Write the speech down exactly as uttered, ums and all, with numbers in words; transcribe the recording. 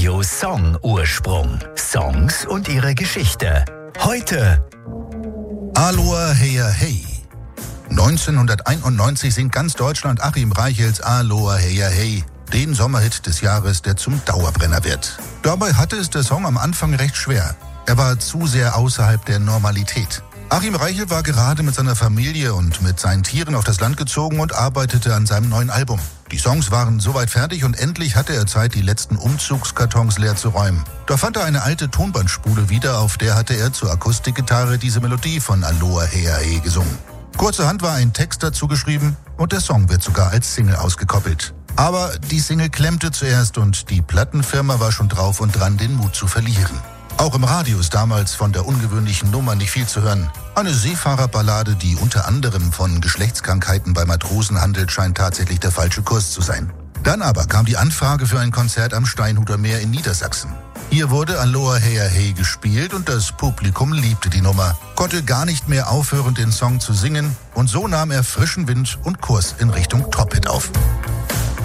Radio Song Ursprung. Songs und ihre Geschichte. Heute Aloha Heya Hey. neunzehnhunderteinundneunzig singt ganz Deutschland Achim Reichels Aloha Heya Hey, den Sommerhit des Jahres, der zum Dauerbrenner wird. Dabei hatte es der Song am Anfang recht schwer. Er war zu sehr außerhalb der Normalität. Achim Reichel war gerade mit seiner Familie und mit seinen Tieren auf das Land gezogen und arbeitete an seinem neuen Album. Die Songs waren soweit fertig und endlich hatte er Zeit, die letzten Umzugskartons leer zu räumen. Da fand er eine alte Tonbandspule wieder, auf der hatte er zur Akustikgitarre diese Melodie von Aloha Heya Hey gesungen. Kurzerhand war ein Text dazu geschrieben und der Song wird sogar als Single ausgekoppelt. Aber die Single klemmte zuerst und die Plattenfirma war schon drauf und dran, den Mut zu verlieren. Auch im Radio ist damals von der ungewöhnlichen Nummer nicht viel zu hören. Eine Seefahrerballade, die unter anderem von Geschlechtskrankheiten bei Matrosen handelt, scheint tatsächlich der falsche Kurs zu sein. Dann aber kam die Anfrage für ein Konzert am Steinhuter Meer in Niedersachsen. Hier wurde Aloha Heya Hey gespielt und das Publikum liebte die Nummer, konnte gar nicht mehr aufhören, den Song zu singen, und so nahm er frischen Wind und Kurs in Richtung Top-Hit auf.